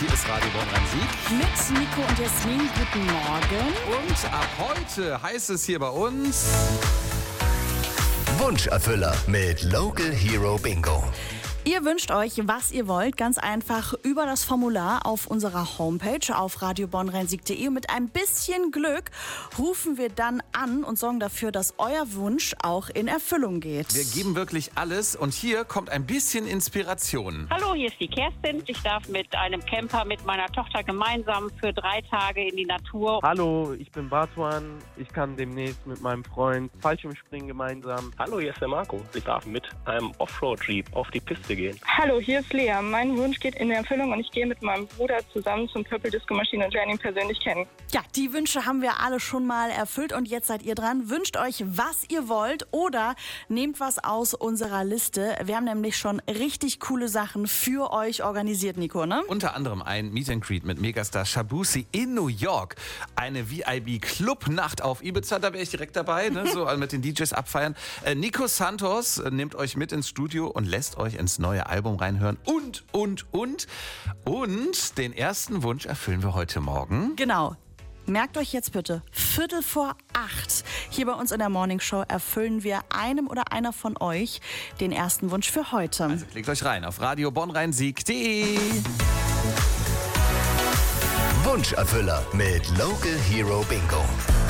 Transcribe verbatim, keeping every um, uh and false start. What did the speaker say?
Hier ist Radio Bonn-Rhein-Sieg. Mit Nico und Jasmin, guten Morgen. Und ab heute heißt es hier bei uns Wunscherfüller mit Local Hero Bingo. Ihr wünscht euch, was ihr wollt, ganz einfach über das Formular auf unserer Homepage auf radio bonn rhein sieg punkt de. Und mit ein bisschen Glück rufen wir dann an und sorgen dafür, dass euer Wunsch auch in Erfüllung geht. Wir geben wirklich alles und hier kommt ein bisschen Inspiration. Hallo, hier ist die Kerstin. Ich darf mit einem Camper mit meiner Tochter gemeinsam für drei Tage in die Natur. Hallo, ich bin Batuan. Ich kann demnächst mit meinem Freund Fallschirmspringen gemeinsam. Hallo, hier ist der Marco. Ich darf mit einem Offroad-Jeep auf die Piste gehen. Hallo, hier ist Lea. Mein Wunsch geht in Erfüllung und ich gehe mit meinem Bruder zusammen zum Purple Disco Machine und lerne ihn persönlich kennen. Ja, die Wünsche haben wir alle schon mal erfüllt und jetzt seid ihr dran. Wünscht euch, was ihr wollt oder nehmt was aus unserer Liste. Wir haben nämlich schon richtig coole Sachen für euch organisiert, Nico, ne? Unter anderem ein Meet and Greet mit Megastar Shabuzi in New York. Eine V I B-Club-Nacht auf Ibiza, da wäre ich direkt dabei, ne? So mit den D Js abfeiern. Äh, Nico Santos äh, nehmt euch mit ins Studio und lässt euch ins neue Album reinhören. Und, und, und. Und den ersten Wunsch erfüllen wir heute Morgen. Genau. Merkt euch jetzt bitte, Viertel vor acht, hier bei uns in der Morning Show erfüllen wir einem oder einer von euch den ersten Wunsch für heute. Also klickt euch rein auf radio bonn rhein sieg punkt de. Wunscherfüller mit Local Hero Bingo.